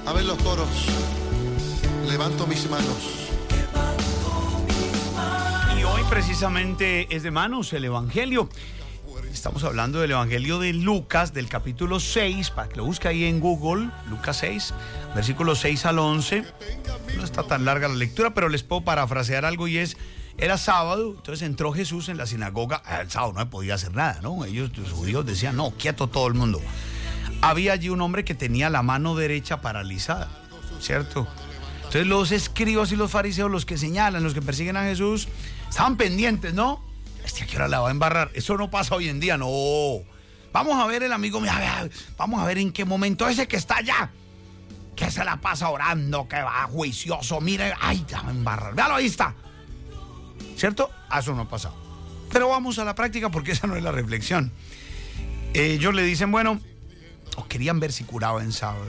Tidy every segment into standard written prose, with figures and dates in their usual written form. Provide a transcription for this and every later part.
A ver los coros. Levanto mis manos. Y hoy precisamente es de manos el Evangelio. Estamos hablando del Evangelio de Lucas, del capítulo 6, para que lo busque ahí en Google, Lucas 6, versículos 6 al 11. No está tan larga la lectura, pero les puedo parafrasear algo y es, era sábado, entonces entró Jesús en la sinagoga. El sábado no se podía hacer nada, ¿no? Ellos, los judíos, decían, no, quieto todo el mundo. Había allí un hombre que tenía la mano derecha paralizada, ¿cierto? Entonces los escribas y los fariseos, los que señalan, los que persiguen a Jesús, estaban pendientes, ¿no? ¿A qué hora la va a embarrar? Eso no pasa hoy en día, no. Vamos a ver el amigo, vamos a ver en qué momento ese que está allá, que se la pasa orando, que va juicioso, mire, ay, ya va a embarrar, véalo, ahí está. ¿Cierto? Eso no ha pasado. Pero vamos a la práctica porque esa no es la reflexión. Ellos le dicen, bueno, o querían ver si curaba en sábado.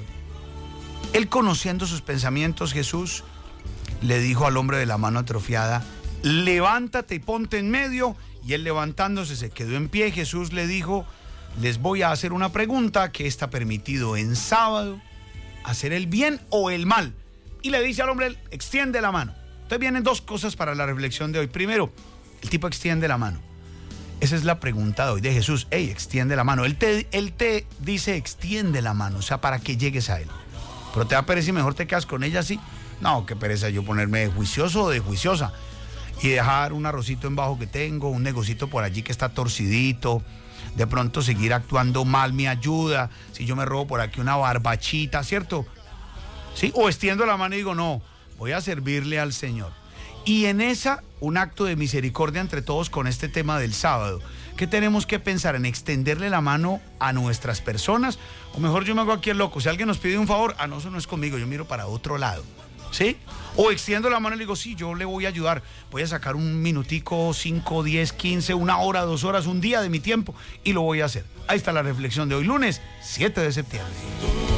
Él, conociendo sus pensamientos, Jesús le dijo al hombre de la mano atrofiada, levántate y ponte en medio. Y él, levantándose, se quedó en pie. Jesús le dijo, les voy a hacer una pregunta, ¿qué está permitido en sábado? ¿Hacer el bien o el mal? Y le dice al hombre, extiende la mano. Entonces vienen dos cosas para la reflexión de hoy. Primero, el tipo extiende la mano. Esa es la pregunta de hoy de Jesús. Hey, extiende la mano. Él te dice, extiende la mano, o sea, para que llegues a él. Pero te da pereza y mejor te quedas con ella así. No, qué pereza yo ponerme de juicioso o de juiciosa y dejar un arrocito en bajo que tengo, un negocito por allí que está torcidito. De pronto seguir actuando mal me ayuda. Si yo me robo por aquí una barbachita, ¿cierto? ¿Sí? O extiendo la mano y digo, no, voy a servirle al Señor. Y en esa, un acto de misericordia entre todos con este tema del sábado. ¿Qué tenemos que pensar? ¿En extenderle la mano a nuestras personas? O mejor yo me hago aquí el loco. Si alguien nos pide un favor, no, eso no es conmigo, yo miro para otro lado. ¿Sí? O extiendo la mano y le digo, sí, yo le voy a ayudar. Voy a sacar un minutico, 5, 10, 15, 1 hora, 2 horas, un día de mi tiempo y lo voy a hacer. Ahí está la reflexión de hoy, lunes 7 de septiembre.